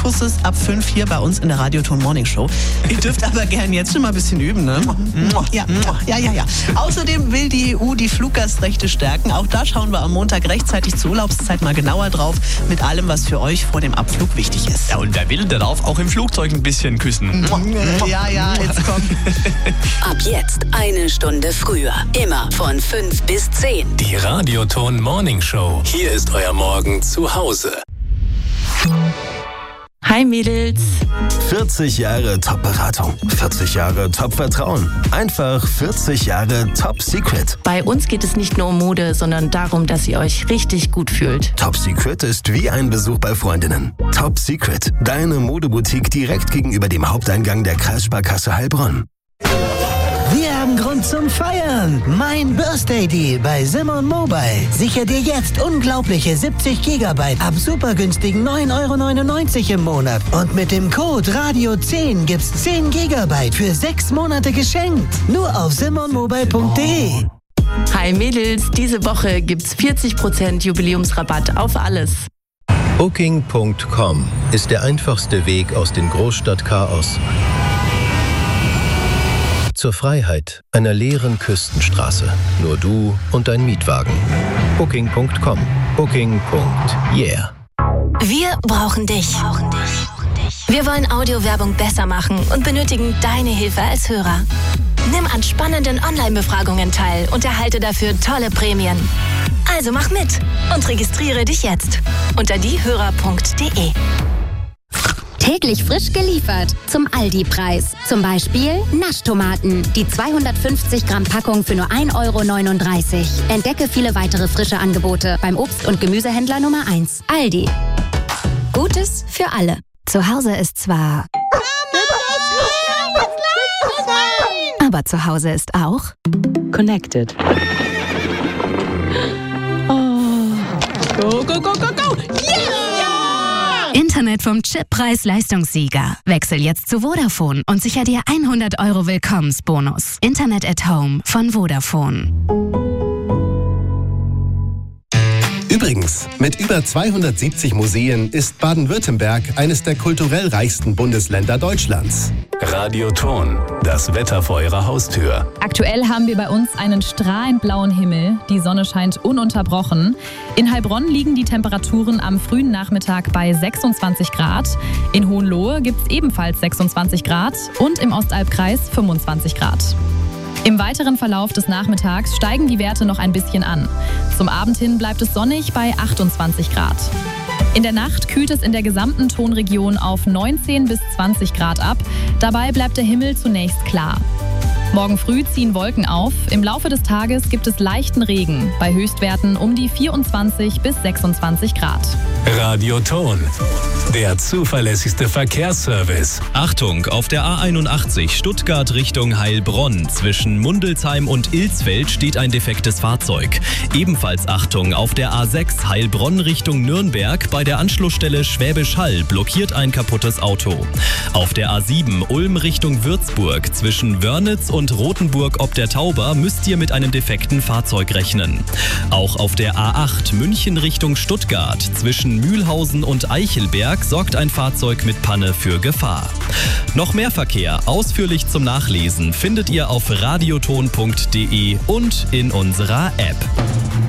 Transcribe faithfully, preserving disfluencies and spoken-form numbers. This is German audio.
Kusses ab fünf hier bei uns in der Radioton Morning Show. Ihr dürft aber gern jetzt schon mal ein bisschen üben, ne? Ja, ja, ja, ja. Außerdem will die E U die Fluggastrechte stärken. Auch da schauen wir am Montag rechtzeitig zur Urlaubszeit mal genauer drauf. Mit allem, was für euch vor dem Abflug wichtig ist. Ja, und wer will, der darf auch im Flugzeug ein bisschen küssen. Ja, ja, jetzt kommt. Ab jetzt eine Stunde früher. Immer von fünf bis zehn. Die Radioton Morning Show. Hier ist euer Morgen zu Hause. Hi Mädels. vierzig Jahre Top-Beratung, vierzig Jahre Top-Vertrauen, einfach vierzig Jahre Top Secret. Bei uns geht es nicht nur um Mode, sondern darum, dass ihr euch richtig gut fühlt. Top Secret ist wie ein Besuch bei Freundinnen. Top Secret, deine Modeboutique direkt gegenüber dem Haupteingang der Kreissparkasse Heilbronn. Wir haben Grund zum Feiern. Mein Birthday Deal bei Simon Mobile. Sicher dir jetzt unglaubliche siebzig Gigabyte ab super günstigen neun Euro neunundneunzig im Monat. Und mit dem Code Radio zehn gibt's zehn Gigabyte für sechs Monate geschenkt. Nur auf simon mobile punkt de. Hi Mädels, diese Woche gibt's vierzig Prozent Jubiläumsrabatt auf alles. Booking Punkt com ist der einfachste Weg aus dem Großstadtchaos zur Freiheit einer leeren Küstenstraße. Nur du und dein Mietwagen. Booking Punkt com. Booking. Yeah. Wir brauchen dich. Wir wollen Audiowerbung besser machen und benötigen deine Hilfe als Hörer. Nimm an spannenden Online-Befragungen teil und erhalte dafür tolle Prämien. Also mach mit und registriere dich jetzt unter diehörer punkt de. Täglich frisch geliefert zum Aldi-Preis. Zum Beispiel Naschtomaten. Die zweihundertfünfzig Gramm Packung für nur ein Euro neununddreißig. Entdecke viele weitere frische Angebote beim Obst- und Gemüsehändler Nummer eins. Aldi. Gutes für alle. Zu Hause ist zwar... Aber zu Hause ist auch... Connected. Oh. Go, go, go, go, go! Yeah! Internet vom Chip-Preis-Leistungssieger. Wechsel jetzt zu Vodafone und sicher dir hundert Euro Willkommensbonus. Internet at Home von Vodafone. Übrigens, mit über zweihundertsiebzig Museen ist Baden-Württemberg eines der kulturell reichsten Bundesländer Deutschlands. Radioton, das Wetter vor eurer Haustür. Aktuell haben wir bei uns einen strahlend blauen Himmel. Die Sonne scheint ununterbrochen. In Heilbronn liegen die Temperaturen am frühen Nachmittag bei sechsundzwanzig Grad. In Hohenlohe gibt es ebenfalls sechsundzwanzig Grad und im Ostalbkreis fünfundzwanzig Grad. Im weiteren Verlauf des Nachmittags steigen die Werte noch ein bisschen an. Zum Abend hin bleibt es sonnig bei achtundzwanzig Grad. In der Nacht kühlt es in der gesamten Tonregion auf neunzehn bis zwanzig Grad ab. Dabei bleibt der Himmel zunächst klar. Morgen früh ziehen Wolken auf. Im Laufe des Tages gibt es leichten Regen, bei Höchstwerten um die vierundzwanzig bis sechsundzwanzig Grad. Radioton, der zuverlässigste Verkehrsservice. Achtung, auf der A einundachtzig Stuttgart Richtung Heilbronn zwischen Mundelsheim und Ilsfeld steht ein defektes Fahrzeug. Ebenfalls Achtung, auf der A sechs Heilbronn Richtung Nürnberg bei der Anschlussstelle Schwäbisch Hall blockiert ein kaputtes Auto. Auf der A sieben Ulm Richtung Würzburg zwischen Wörnitz und Rothenburg ob der Tauber müsst ihr mit einem defekten Fahrzeug rechnen. Auch auf der A acht München Richtung Stuttgart zwischen Mühlhausen und Eichelberg sorgt ein Fahrzeug mit Panne für Gefahr. Noch mehr Verkehr ausführlich zum Nachlesen findet ihr auf radioton punkt de und in unserer App.